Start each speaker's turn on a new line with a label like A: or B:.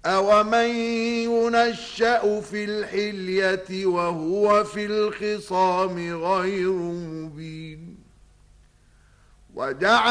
A: أَوَمَن يُنَشَّأُ فِي الْحِلْيَةِ وَهُوَ فِي الْخِصَامِ غَيْرُ مُبِينٍ